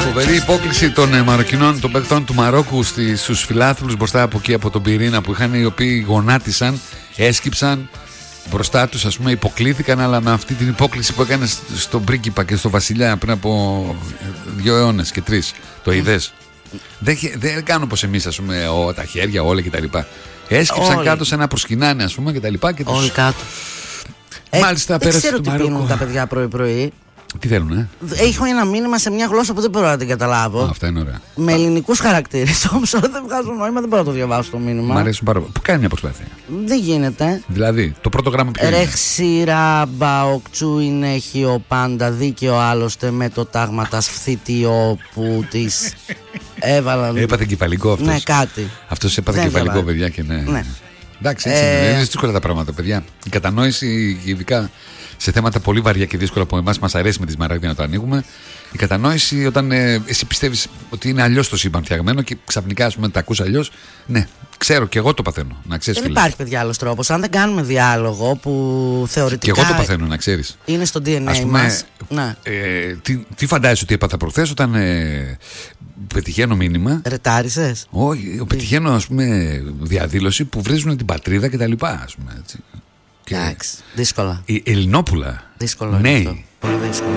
Φοβερή υπόκληση των Μαροκινών, των παιχτών του Μαρόκου στους φιλάθλους μπροστά από εκεί από τον πυρήνα που είχαν, οι οποίοι γονάτισαν, έσκυψαν μπροστά τους, ας πούμε, υποκλήθηκαν, αλλά με αυτή την υπόκληση που έκανε στον πρίγκιπα και στο βασιλιά πριν από 2 αιώνες και 3. Το είδες? Δεν κάνουν όπως εμείς, ας πούμε, τα χέρια όλα κτλ. Έσκυψαν όλοι κάτω σε ένα προσκυνάνε, ας πούμε, κτλ. Όλοι κάτω. Μάλιστα, πέρασε το Μαρόκο. Δεν ξέρω τι πίνουν τα παιδιά πρωί-πρωί. Τι θέλουν, Έχω ένα μήνυμα σε μια γλώσσα που δεν μπορώ να την καταλάβω. Αυτά είναι ωραία. Με ελληνικούς χαρακτήρες. Όμως δεν βγάζουν νόημα, δεν μπορώ να το διαβάσω το μήνυμα. Μ' αρέσουν πάρα πολύ. Που κάνει μια προσπάθεια. Δεν γίνεται. Δηλαδή, το πρώτο γράμμα ποιο είναι? Ρεξίρα μπαοκτσού είναι χιο πάντα δίκαιο άλλωστε με το τάγμα τα σφθητιό που της έβαλαν. Έπαθε κεφαλικό αυτός. Ναι, κάτι. Αυτός έπαθε κεφαλικό, παιδιά, και ναι. Εντάξει, έτσι είναι δύσκολα τα πράγματα, παιδιά. Η κατανόηση, ειδικά σε θέματα πολύ βαριά και δύσκολα που εμάς μας αρέσει με τη Σμαράγδη να το ανοίγουμε, η κατανόηση όταν εσύ πιστεύεις ότι είναι αλλιώς το σύμπαν φτιαγμένο και ξαφνικά, ας πούμε, τα ακούς αλλιώς. Ναι, ξέρω και εγώ το παθαίνω, να ξέρεις. Δεν υπάρχει, παιδιά, άλλος τρόπος. Αν δεν κάνουμε διάλογο που θεωρητικά. Και εγώ το παθαίνω, να ξέρεις. Είναι στο DNA μας. Ναι. Τι φαντάζεσαι ότι έπαθα προχθές όταν πετυχαίνω μήνυμα? Ρετάρισες? Όχι, πετυχαίνω, ας πούμε, διαδήλωση που βρίζουν την πατρίδα κτλ. Ας πούμε, έτσι. Εντάξει, δύσκολα. Η Ελληνόπουλα. Δύσκολο. Ναι. Πολύ δύσκολο.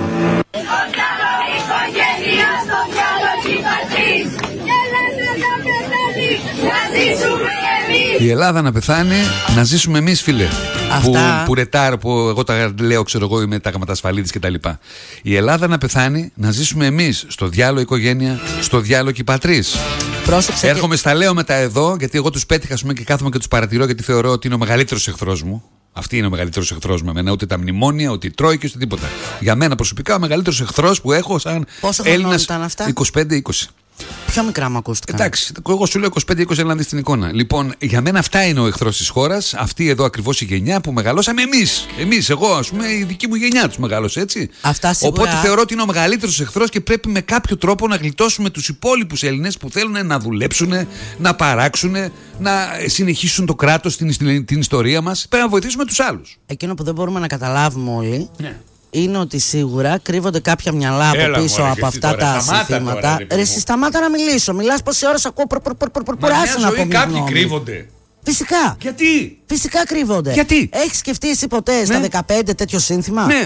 Η Ελλάδα να πεθάνει, να ζήσουμε εμείς, φίλε. Αυτά... Που ρετάρ, που εγώ τα λέω, ξέρω εγώ, είμαι τα γαματασφαλίτης και τα λοιπά. Η Ελλάδα να πεθάνει, να ζήσουμε εμείς. Στο διάλογο οικογένεια, στο διάλογο και πατρίς. Πρόσεξε. Έρχομαι στα λέω μετά εδώ, γιατί εγώ τους πέτυχα, ας πούμε, και κάθομαι και τους παρατηρώ, γιατί θεωρώ ότι είναι ο μεγαλύτερος εχθρός μου. Αυτή είναι ο μεγαλύτερος εχθρός μου εμένα, ούτε τα μνημόνια, ούτε η Τρόικη, ούτε τίποτα. Για μένα προσωπικά ο μεγαλύτερος εχθρός που έχω σαν Έλληνας. 25-20. Πιο μικρά μου ακούστηκαν. Εντάξει, εγώ σου λέω 25-20 να δεις την εικόνα. Λοιπόν, για μένα αυτά είναι ο εχθρός της χώρας. Αυτή εδώ ακριβώς η γενιά που μεγαλώσαμε εμείς. Εμείς, εγώ, ας πούμε, η δική μου γενιά τους μεγάλωσε, έτσι. Αυτά σίγουρα... Οπότε θεωρώ ότι είναι ο μεγαλύτερος εχθρός και πρέπει με κάποιο τρόπο να γλιτώσουμε τους υπόλοιπους Έλληνες που θέλουν να δουλέψουν, να παράξουν, να συνεχίσουν το κράτος, την ιστορία μας. Πρέπει να βοηθήσουμε τους άλλους. Εκείνο που δεν μπορούμε να καταλάβουμε όλοι. Ναι. Είναι ότι σίγουρα κρύβονται κάποια μυαλά από πίσω από αυτά τα συνθήματα. Ρε, σταμάτα να μιλήσω. Μιλάς πόση ώρα ακούω προπουράσαι να πω. Κάποιοι κρύβονται. Φυσικά. Γιατί? Φυσικά κρύβονται. Γιατί? Έχεις σκεφτεί εσύ ποτέ στα 15 τέτοιο σύνθημα? Ναι,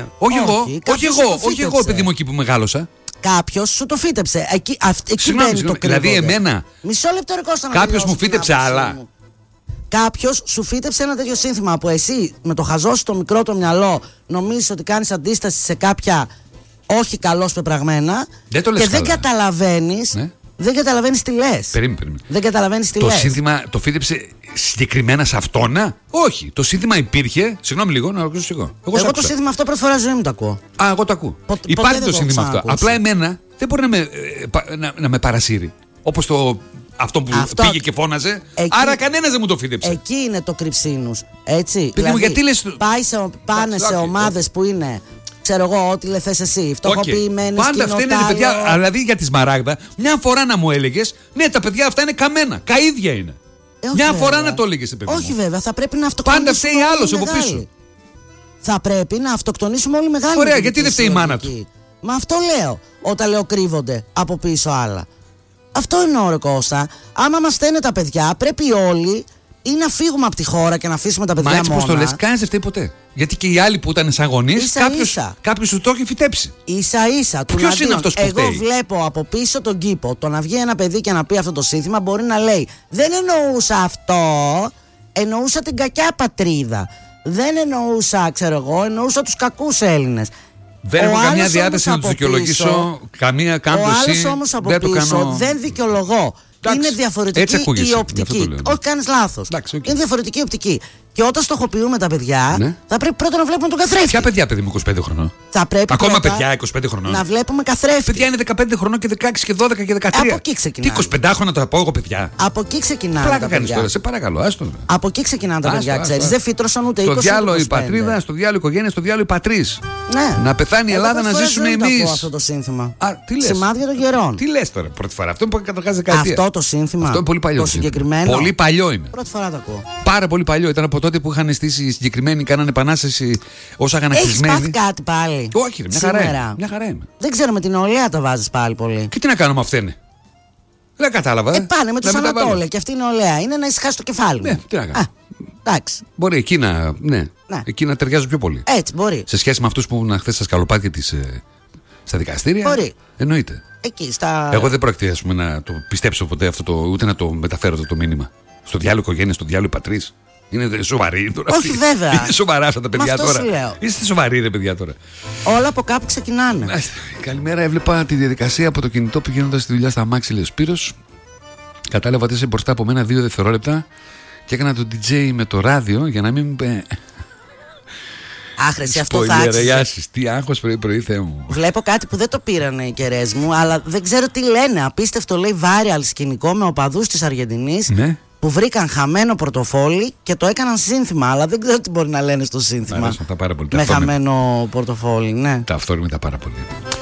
όχι εγώ, παιδί μου, εκεί που μεγάλωσα. Κάποιος σου το φύτεψε. Εκεί μπαίνει το κρύβονται. Δηλαδή εμένα. Μισό λεπτό, ρε Κώστα, κάποιος μου φύτεψε άλλα. Κάποιος σου φύτεψε ένα τέτοιο σύνθημα που εσύ με το χαζό σου το μικρό το μυαλό νομίζεις ότι κάνεις αντίσταση σε κάποια όχι καλώς πεπραγμένα και δεν καταλαβαίνεις. Ναι. Δεν καταλαβαίνεις τι λες. Περίμενε. Δεν καταλαβαίνεις τι λες. Το σύνθημα το φύτεψε συγκεκριμένα σε αυτόνα? Όχι. Το σύνθημα υπήρχε. Συγγνώμη λίγο, να ρωτήσω εγώ. Εγώ το σύνθημα αυτό πρώτη φορά ζωή μου το ακούω. Α, εγώ το ακούω. Υπάρχει το σύνθημα αυτό. Απλά εμένα δεν μπορεί να με παρασύρει. Όπως αυτό που πήγε και φώναζε. Άρα κανένας δεν μου το φύτεψε. Εκεί είναι το κρυψίνους. Έτσι. Δηλαδή, γιατί λες... Πάνε σε ομάδες που είναι, ξέρω εγώ, ό,τι λες θες εσύ. Φτωχοποιημένες, πάντα αυτά είναι παιδιά. Δηλαδή για τη Σμαράγδα, μια φορά να μου έλεγες, ναι, τα παιδιά αυτά είναι καμένα. Καΐδια είναι. Μια φορά να το έλεγες, παιδί μου. Όχι, βέβαια, θα πρέπει να αυτοκτονήσουμε. Πάντα φταίει άλλος από πίσω. Θα πρέπει να αυτοκτονήσουμε όλοι μεγάλοι. Ωραία, γιατί δεν φταίει η μάνα του? Μα αυτό λέω. Όταν λέω κρύβονται από πίσω άλλα. Αυτό εννοώ, ρε Κώστα. Άμα μας στέλνουν τα παιδιά, πρέπει όλοι ή να φύγουμε από τη χώρα και να αφήσουμε τα παιδιά μόνα. Μα έτσι πως το λες, κανείς δεν φταίει ποτέ. Γιατί και οι άλλοι που ήταν σαν γονείς, κάποιος του το έχει φυτέψει. Ίσα-ίσα. Ποιος είναι αυτός που φταίει? Εγώ βλέπω από πίσω τον κήπο. Το να βγει ένα παιδί και να πει αυτό το σύνθημα μπορεί να λέει δεν εννοούσα αυτό, εννοούσα την κακιά πατρίδα. Δεν εννοούσα, ξέρω εγώ, εννοούσα τους κακούς Έλληνες. Δεν έχω καμία διάθεση να τους δικαιολογήσω, καμία κάμπτωση. Ο άλλος όμως από πίσω δεν δικαιολογώ. Είναι διαφορετική η οπτική. Όχι, κάνεις λάθος. Είναι διαφορετική η οπτική. Και όταν στοχοποιούμε τα παιδιά, θα πρέπει πρώτα να βλέπουμε τον καθρέφτη. Ποια παιδιά, παιδί μου, 25 χρονών? Ακόμα παιδιά 25 χρονών. Να βλέπουμε καθρέφτη. Παιδιά είναι 15 χρονών και 16 και 12 και 13. Από εκεί ξεκινάνε. Τι 25 χρόνια το πω εγώ, παιδιά? Από εκεί ξεκινάνε. Πλάκα κάνεις τώρα, σε παρακαλώ, άστο. Από εκεί ξεκινάνε τα παιδιά, ξέρεις. Δεν φύτρωσαν ούτε 20. Στο διάλογο η πατρίδα, στο διάλογο η οικογένεια, στο διάλογο η πατρίς. Να πεθάνει η Ελλάδα, να ζήσουμε εμείς. Αυτό το σύνθημα. Σημάδια των γερών. Τι λες τώρα πρώτη φορά? Αυτό που καταρχάς δεκαετία. Αυτό το σύνθημα. Αυτό είναι πολύ παλιό. Το συγκεκριμένο. Πολύ παλιό είναι. Πρώτη φορά το ακούω. Πάρα πολύ παλιό. Ήταν από τότε που είχαν στήσει οι συγκεκριμένοι, κάνανε επανάσταση ως αγανακτισμένοι. Έχεις πάθει κάτι πάλι? Όχι, μια χαρά είμαι. Δεν ξέρω, με την νεολαία το βάζεις πάλι πολύ. Και τι να κάνω με αυτήν? Δεν κατάλαβα. Πάνε με τους Ανατόλια και αυτή η νεολαία. Είναι να ησυχάσει το κεφάλι. Ναι, τι να κάνω. Εντάξει. Μπορεί εκεί να, εκεί να ταιριάζουν πιο πολύ. Έτσι, μπορεί. Σε σχέση με αυτούς που ήμουν χθες στα σκαλοπάτια στα δικαστήρια. Μπορεί. Εννοείται. Εκεί, Εγώ δεν πρόκειται να το πιστέψω ποτέ αυτό, ούτε να το μεταφέρω αυτό το μήνυμα. Στο διάλογο οικογένεια, στο διάλογο πατρίς. Είναι σοβαροί τώρα? Όχι, βέβαια. Είναι σοβαρά αυτά τα παιδιά τώρα? Λέω. Είστε σοβαροί, ρε παιδιά τώρα? Όλα από κάπου ξεκινάνε. Καλημέρα, έβλεπα τη διαδικασία από το κινητό πηγαίνοντας στη δουλειά στα αμάξι, λέει ο Σπύρος. Κατάλαβα ότι είσαι μπροστά από μένα 2 δευτερόλεπτα και έκανα το DJ με το ράδιο για να μην. Άχρηση, αυτό θα άξιζε. Τι άγχος πρωί, Θεέ μου. Βλέπω κάτι που δεν το πήρανε οι κεραίες μου, αλλά δεν ξέρω τι λένε. Απίστευτο, λέει, viral σκηνικό με οπαδούς της Αργεντινής. Ναι. Που βρήκαν χαμένο πορτοφόλι και το έκαναν σύνθημα. Αλλά δεν ξέρω τι μπορεί να λένε στο σύνθημα. Με χαμένο πορτοφόλι, ναι. Τα αυθόρμητα πάρα πολύ.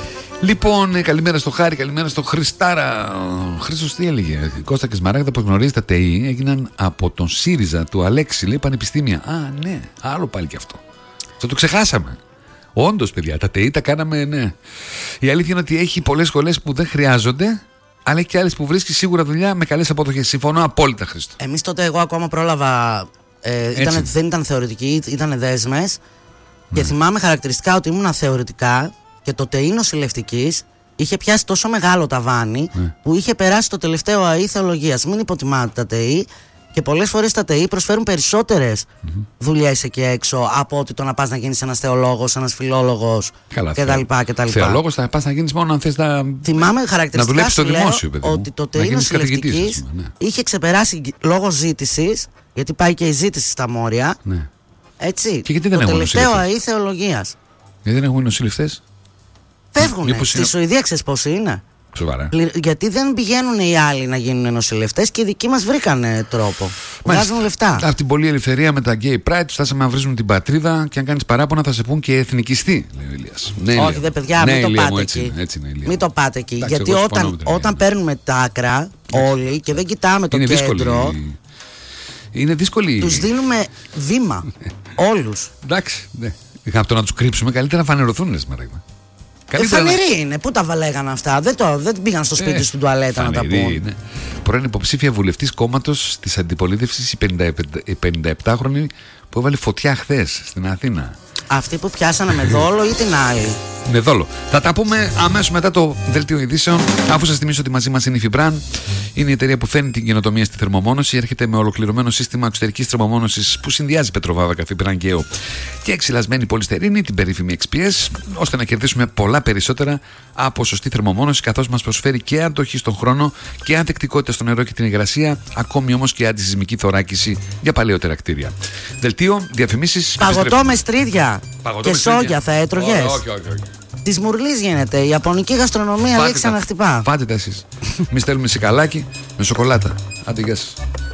Λοιπόν, καλημέρα στο Χάρη, καλημέρα στο Χριστάρα. Χρήστος τι έλεγε? Κώστα και Σμαράγδα, που γνωρίζει, τα ΤΕΗ έγιναν από τον ΣΥΡΙΖΑ του Αλέξη, λέει, πανεπιστήμια. Α, ναι, άλλο πάλι κι αυτό. Αυτό το ξεχάσαμε. Όντως, παιδιά, τα ΤΕΗ τα κάναμε, ναι. Η αλήθεια είναι ότι έχει πολλές σχολές που δεν χρειάζονται, αλλά έχει και άλλες που βρίσκει σίγουρα δουλειά με καλές αποδοχές. Συμφωνώ απόλυτα, Χρήστο. Εμείς τότε, εγώ ακόμα πρόλαβα. Δεν ήταν θεωρητική, ήταν δέσμες. Και θυμάμαι χαρακτηριστικά ότι ήμουν θεωρητικά και το ΤΕΗ νοσηλευτικής είχε πιάσει τόσο μεγάλο ταβάνι που είχε περάσει το τελευταίο ΑΕ θεολογίας. Μην υποτιμάτε τα ΤΕΗ. Και πολλές φορές τα ΤΕΗ προσφέρουν περισσότερες δουλειές εκεί έξω από ότι το να πας να γίνεις ένας θεολόγος, ένας φιλόλογος κτλ. Θεολόγος θα πας να γίνεις μόνο αν θες Θυμάμαι χαρακτηριστικά να δουλέψεις στο δημόσιο, παιδί μου, ότι το ΤΕΗ νοσηλευτικής είχε ξεπεράσει λόγω ζήτησης, γιατί πάει και η ζήτηση στα Μόρια. Ναι. Έτσι. Και γιατί δεν το τελευταίο ΑΕ θεολογίας. Γιατί δεν έχουμε νοσηλευτές? Φεύγουνε. Στη Σουηδία ξέρεις πόσοι είναι? Σοβαρά. Γιατί δεν πηγαίνουν οι άλλοι να γίνουν νοσηλευτές και οι δικοί μας βρήκανε τρόπο. Βγάζουν λεφτά. Από την πολλή ελευθερία με τα gay pride φτάσαμε να βρίζουν την πατρίδα και αν κάνεις παράπονα θα σε πούν και εθνικιστή, λέει ο Ηλίας. Ναι, όχι, δε παιδιά, μην το πάτε εκεί. Μην το πάτε εκεί. Γιατί όταν παίρνουμε τα άκρα όλοι και δεν κοιτάμε το κέντρο. Είναι δύσκολη. Τους δίνουμε βήμα. Όλους. Εντάξει. Από το να τους κρύψουμε καλύτερα να φανερωθούν, Σμαράγδα. Φανερή είναι. Πού τα βαλέγαν αυτά? Δεν πήγαν στο σπίτι στην τουαλέτα να τα πούν. Είναι. Πρώην υποψήφια βουλευτής κόμματος της αντιπολίτευσης, η 57χρονη που έβαλε φωτιά χθες στην Αθήνα. Αυτοί που πιάσανε με δόλο ή την άλλη? Με δόλο. Θα τα πούμε αμέσως μετά το δελτίο ειδήσεων. Αφού σας θυμίσω ότι μαζί μας είναι η Φιμπράν. Είναι η εταιρεία που φέρνει την καινοτομία στη θερμομόνωση. Έρχεται με ολοκληρωμένο σύστημα εξωτερικής θερμομόνωσης που συνδυάζει πετροβάβακα, Φιμπράν και εξυλασμένη πολυστερίνη, την περίφημη XPS, ώστε να κερδίσουμε πολλά περισσότερα από σωστή θερμομόνωση, καθώς μας προσφέρει και αντοχή στον χρόνο και ανθεκτικότητα στο νερό και την υγρασία, ακόμη όμως και αντισυσμική θωράκιση για παλαιότερα κτίρια. Δελτίο, διαφημίσεις. Παγωτό με στρίδια και σόγια θα έτρωγες? Όχι. Της μουρλής γίνεται. Η ιαπωνική γαστρονομία λέει ξαναχτυπά. Φάτε τα εσείς. Μη στέλνουμε σικαλάκι με σοκολάτα. Άντε, γεια σας.